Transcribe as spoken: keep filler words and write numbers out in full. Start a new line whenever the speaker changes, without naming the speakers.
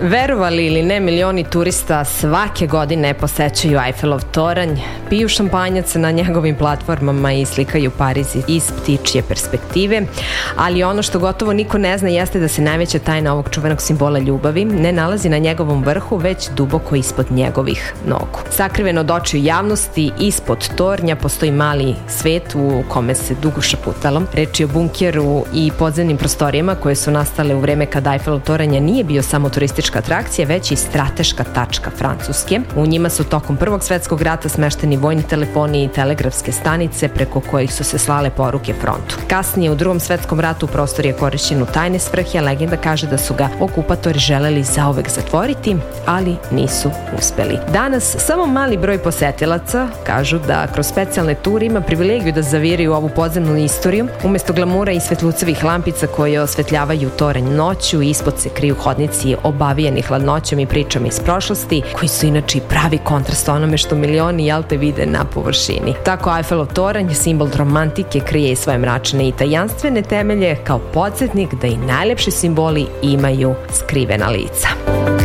Verovali ili ne, milioni turista svake godine posećaju Eifelov toranj, piju šampanjac na njegovim platformama i slikaju Pariz iz ptičje perspektive, ali ono što gotovo niko ne zna jeste da se najveća tajna ovog čuvenog simbola ljubavi ne nalazi na njegovom vrhu, već duboko ispod njegovih nogu. Sakriven od očiju javnosti, ispod tornja postoji mali svet u kome se dugo šaputalo. Reč je o bunkeru i podzemnim prostorijama koje su nastale u vreme kada Eifelov toranj nije bio samo turistička atrakcija, već i strateška tačka Francuske. U njima su tokom Prvog svetskog rata smešteni vojni telefoni i telegrafske stanice preko kojih su se slale poruke frontu. Kasnije u Drugom svetskom ratu prostor je korišćen u tajne svrhe, a legenda kaže da su ga okupatori želeli zauvek zatvoriti, ali nisu uspeli. Danas samo mali broj posetilaca kažu da kroz specijalne ture ima privilegiju da zaviraju ovu podzemnu istoriju. Umesto glamura i svetlucevih lampica koje osvetljavaju toranj noću, ispod se kriju hodnici obavijeni hladnoćom i pričama iz prošlosti, koji su inače pravi kontrast onome što milioni jelte vide na površini. Tako Eifelov toranj, simbol romantike, krije i svoje mračne i tajanstvene temelje kao podsjetnik da i najlepši simboli imaju skrivena lica.